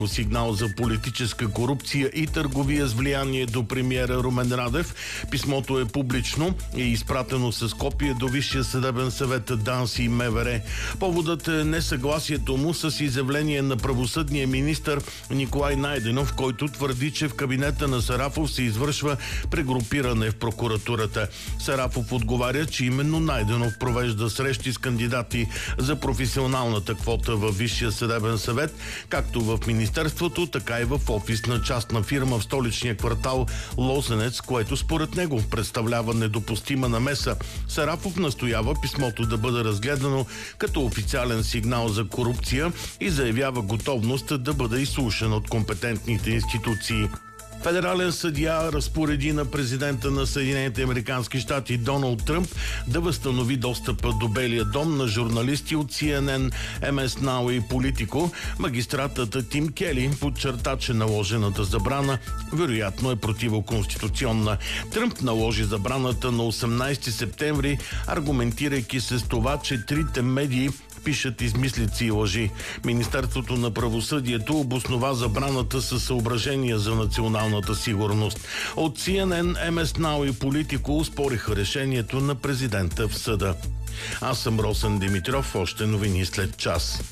Сигнал за политическа корупция и търговия с влияние до премиера Румен Радев. Писмото е публично и е изпратено с копие до Висшия съдебен съвет, ДАНС и МВР. Поводът е несъгласието му с изявление на правосъдния министър Николай Найденов, който твърди, че в кабинета на Сарафов се извършва прегрупиране в прокуратурата. Сарафов отговаря, че именно Найденов провежда срещи с кандидати за професионалната квота във Висшия съдебен съвет, както в министерството, така и в офис на частна фирма в столичния квартал Лозенец, което според него представлява недопустима намеса. Сарафов настоява писмото да бъде разгледано като официален сигнал за корупция и заявява готовност да бъде изслушан от компетентните институции. Федерален съдия разпореди на президента на Съединените американски щати Доналд Тръмп да възстанови достъпа до Белия дом на журналисти от CNN, MS Now и Политико. Магистратът Тим Кели подчерта, че наложената забрана вероятно е противоконституционна. Тръмп наложи забраната на 18 септември, аргументирайки се с това, че трите медии пишат измислици и лъжи. Министерството на правосъдието обоснова забраната със съображения за националната сигурност. От CNN, MS Now и Политико успориха решението на президента в съда. Аз съм Росен Димитров. Още новини след час.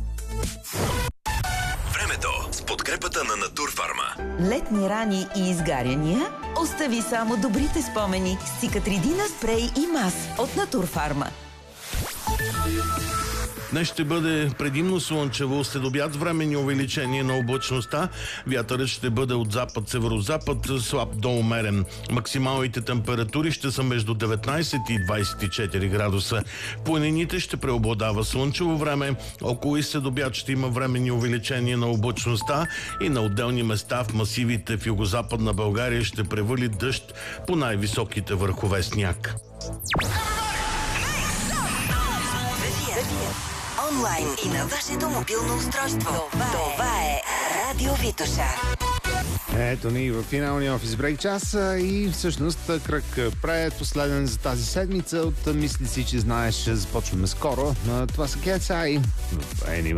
Времето с подкрепата на Натурфарма. Летни рани и изгаряния? Остави само добрите спомени с Цикатридина спрей и мас от Натурфарма. Днес ще бъде предимно слънчево, следобед временни увеличение на облачността. Вятърът ще бъде от запад-северозапад, слаб до умерен. Максималните температури ще са между 19 и 24 градуса. Планините ще преобладава слънчево време. Около и следобед ще има временни увеличение на облачността и на отделни места в масивите в югозападна България ще превали дъжд, по най-високите върхове сняг. Онлайн и на вашето мобилно устройство. Това е Радио Витоша. Ето ни в финалния офис брейк час и всъщност кръг предпоследен за тази седмица от Мисли си, че знаеш, започваме скоро. Това са Cats Eye в